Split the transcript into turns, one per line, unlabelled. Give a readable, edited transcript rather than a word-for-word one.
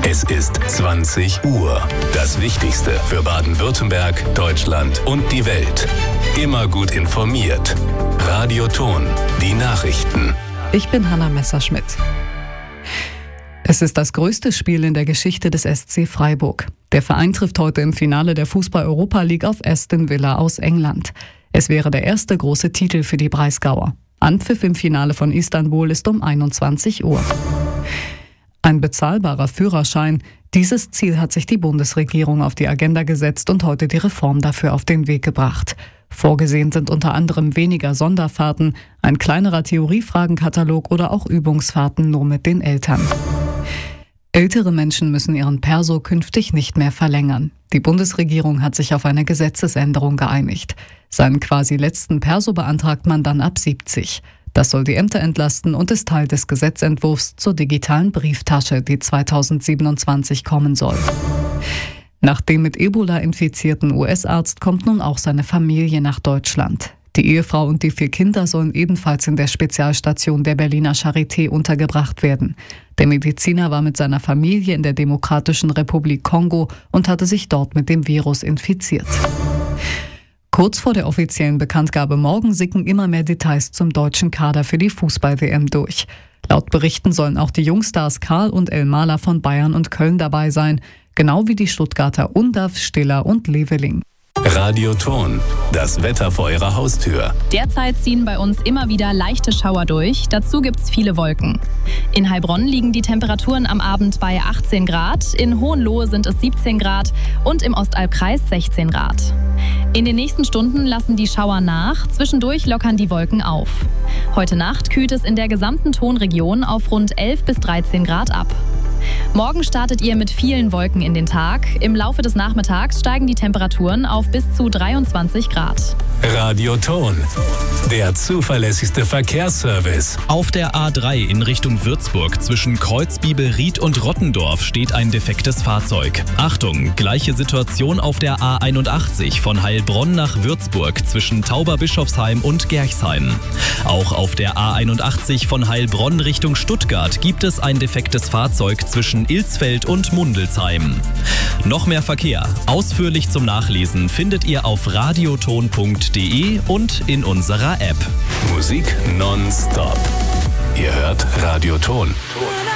Es ist 20 Uhr. Das Wichtigste für Baden-Württemberg, Deutschland und die Welt. Immer gut informiert. Radio Ton, die Nachrichten.
Ich bin Hanna Messerschmidt. Es ist das größte Spiel in der Geschichte des SC Freiburg. Der Verein trifft heute im Finale der Fußball-Europa League auf Aston Villa aus England. Es wäre der erste große Titel für die Breisgauer. Anpfiff im Finale von Istanbul ist um 21 Uhr. Ein bezahlbarer Führerschein. Dieses Ziel hat sich die Bundesregierung auf die Agenda gesetzt und heute die Reform dafür auf den Weg gebracht. Vorgesehen sind unter anderem weniger Sonderfahrten, ein kleinerer Theoriefragenkatalog oder auch Übungsfahrten nur mit den Eltern. Ältere Menschen müssen ihren Perso künftig nicht mehr verlängern. Die Bundesregierung hat sich auf eine Gesetzesänderung geeinigt. Seinen quasi letzten Perso beantragt man dann ab 70. Das soll die Ämter entlasten und ist Teil des Gesetzentwurfs zur digitalen Brieftasche, die 2027 kommen soll. Nach dem mit Ebola infizierten US-Arzt kommt nun auch seine Familie nach Deutschland. Die Ehefrau und die 4 Kinder sollen ebenfalls in der Spezialstation der Berliner Charité untergebracht werden. Der Mediziner war mit seiner Familie in der Demokratischen Republik Kongo und hatte sich dort mit dem Virus infiziert. Kurz vor der offiziellen Bekanntgabe morgen sicken immer mehr Details zum deutschen Kader für die Fußball-WM durch. Laut Berichten sollen auch die Jungstars Karl und Elmaler von Bayern und Köln dabei sein, genau wie die Stuttgarter Undav, Stiller und Leveling.
Radio Ton, das Wetter vor Ihrer Haustür.
Derzeit ziehen bei uns immer wieder leichte Schauer durch. Dazu gibt's viele Wolken. In Heilbronn liegen die Temperaturen am Abend bei 18 Grad, in Hohenlohe sind es 17 Grad und im Ostalbkreis 16 Grad. In den nächsten Stunden lassen die Schauer nach, zwischendurch lockern die Wolken auf. Heute Nacht kühlt es in der gesamten Tonregion auf rund 11 bis 13 Grad ab. Morgen startet ihr mit vielen Wolken in den Tag. Im Laufe des Nachmittags steigen die Temperaturen auf bis zu 23 Grad.
Radio Ton, der zuverlässigste Verkehrsservice.
Auf der A3 in Richtung Würzburg zwischen Kreuzbibel-Ried und Rottendorf steht ein defektes Fahrzeug. Achtung, gleiche Situation auf der A81 von Heilbronn nach Würzburg zwischen Tauberbischofsheim und Gerchsheim. Auch auf der A81 von Heilbronn Richtung Stuttgart gibt es ein defektes Fahrzeug zwischen Ilsfeld und Mundelsheim. Noch mehr Verkehr, ausführlich zum Nachlesen, findet ihr auf radioton.de und in unserer App.
Musik nonstop. Ihr hört Radio Ton.